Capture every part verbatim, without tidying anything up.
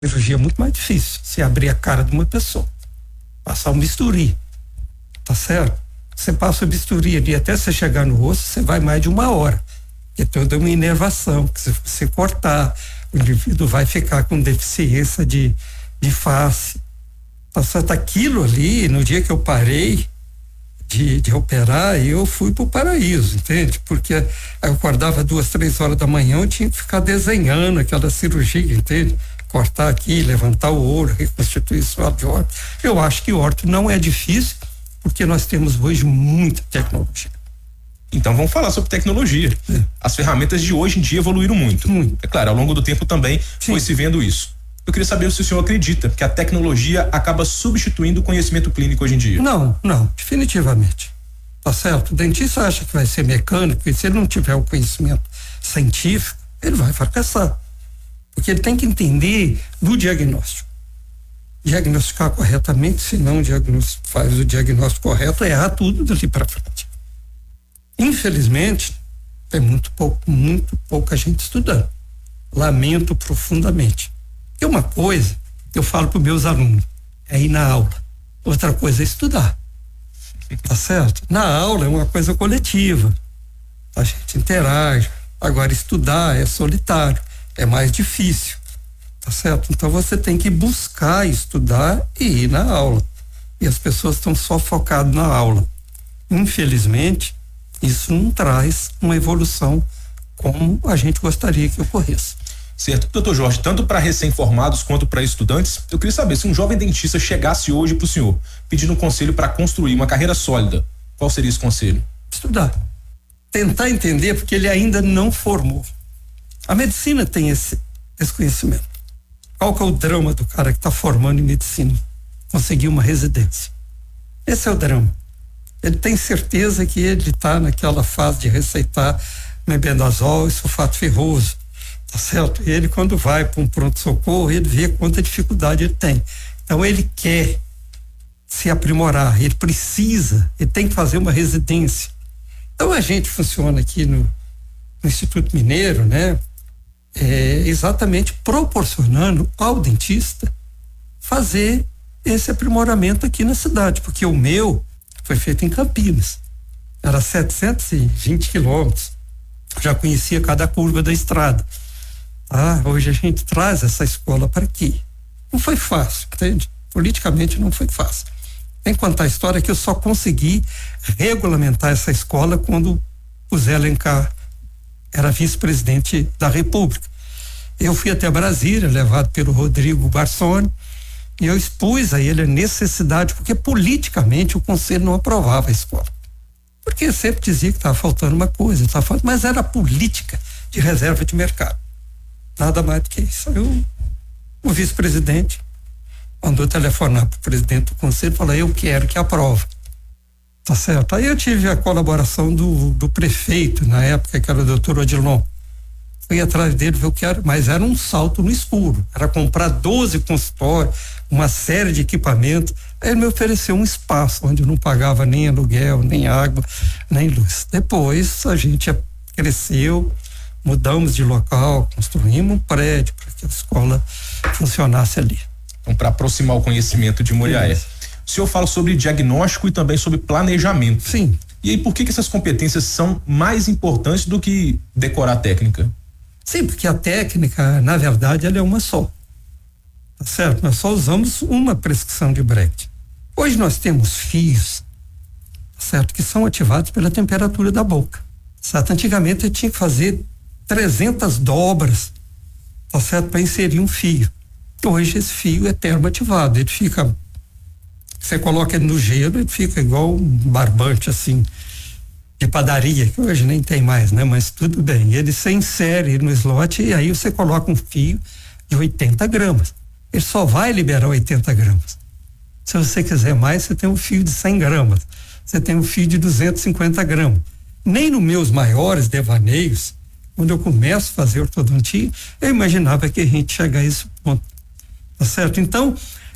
Cirurgia é muito mais difícil. Você abrir a cara de uma pessoa, passar um bisturi, tá certo? Você passa o bisturi ali até você chegar no rosto, você vai mais de uma hora. É toda uma inervação, que se você cortar, o indivíduo vai ficar com deficiência de, de face. Tá certo? Aquilo ali, no dia que eu parei de, de operar, eu fui pro paraíso, entende? Porque eu acordava duas, três horas da manhã, eu tinha que ficar desenhando aquela cirurgia, entende? Cortar aqui, levantar o ouro, reconstituir o de orto. Eu acho que o orto não é difícil, porque nós temos hoje muita tecnologia. Então vamos falar sobre tecnologia. É. As ferramentas de hoje em dia evoluíram muito. muito. É claro, ao longo do tempo também Sim. foi se vendo isso. Eu queria saber se o senhor acredita que a tecnologia acaba substituindo o conhecimento clínico hoje em dia. Não, não, definitivamente. Tá certo? O dentista acha que vai ser mecânico e se ele não tiver o conhecimento científico, ele vai fracassar. Porque ele tem que entender do diagnóstico. Diagnosticar corretamente, se não faz o diagnóstico correto, erra tudo dali para frente. Infelizmente, tem muito pouco, muito pouca gente estudando. Lamento profundamente. E uma coisa, eu falo para os meus alunos, é ir na aula. Outra coisa é estudar. Tá certo? Na aula é uma coisa coletiva. A gente interage. Agora, estudar é solitário, é mais difícil. Tá certo? Então você tem que buscar estudar e ir na aula. E as pessoas estão só focadas na aula. Infelizmente, isso não traz uma evolução como a gente gostaria que ocorresse. Certo. Doutor Jorge, tanto para recém-formados quanto para estudantes, eu queria saber se um jovem dentista chegasse hoje para o senhor pedindo um conselho para construir uma carreira sólida, qual seria esse conselho? Estudar. Tentar entender, porque ele ainda não formou. A medicina tem esse, esse conhecimento. Qual que é o drama do cara que está formando em medicina? Conseguir uma residência. Esse é o drama. Ele tem certeza que ele está naquela fase de receitar mebendazol e sulfato ferroso, tá certo? Ele, quando vai para um pronto-socorro, ele vê quanta dificuldade ele tem. Então ele quer se aprimorar, ele precisa, ele tem que fazer uma residência. Então a gente funciona aqui no, no Instituto Mineiro, né? É, exatamente proporcionando ao dentista fazer esse aprimoramento aqui na cidade, porque o meu foi feito em Campinas, era setecentos e vinte quilômetros, já conhecia cada curva da estrada. Ah, hoje a gente traz essa escola para aqui. Não foi fácil, entende? Politicamente não foi fácil. Tem que contar a história que eu só consegui regulamentar essa escola quando o Zé Alencar era vice-presidente da República. Eu fui até Brasília, levado pelo Rodrigo Barçoni, e eu expus a ele a necessidade, porque politicamente o conselho não aprovava a escola. Porque sempre dizia que estava faltando uma coisa, tava faltando, mas era a política de reserva de mercado. Nada mais do que isso. Eu, o vice-presidente mandou telefonar para o presidente do conselho e falou: eu quero que aprove. Tá certo? Aí eu tive a colaboração do, do prefeito, na época, que era o doutor Odilon. Fui atrás dele, ver o que era, mas era um salto no escuro. Era comprar doze consultórios, uma série de equipamentos. Aí ele me ofereceu um espaço onde eu não pagava nem aluguel, nem água, nem luz. Depois a gente cresceu, mudamos de local, construímos um prédio para que a escola funcionasse ali. Então, para aproximar o conhecimento de Muriaé. O senhor fala sobre diagnóstico e também sobre planejamento. Sim. E aí, por que que essas competências são mais importantes do que decorar a técnica? Sim, porque a técnica, na verdade, ela é uma só. Tá certo? Nós só usamos uma prescrição de Brecht. Hoje nós temos fios, certo? Que são ativados pela temperatura da boca. Certo? Antigamente eu tinha que fazer trezentas dobras, tá certo? Para inserir um fio. Hoje esse fio é termoativado, ele fica, você coloca ele no gelo, ele fica igual um barbante assim, de padaria, que hoje nem tem mais, né? Mas tudo bem, ele se insere no slot e aí você coloca um fio de oitenta gramas, ele só vai liberar oitenta gramas. Se você quiser mais, você tem um fio de cem gramas, você tem um fio de duzentos e cinquenta gramas. Nem nos meus maiores devaneios, quando eu começo a fazer ortodontia, eu imaginava que a gente chegar a esse ponto. Tá certo? Então,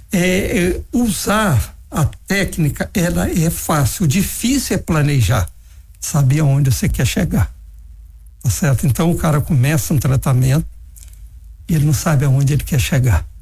é, é, usar a técnica, ela é fácil. O difícil é planejar, saber aonde você quer chegar. Tá certo? Então, o cara começa um tratamento e ele não sabe aonde ele quer chegar.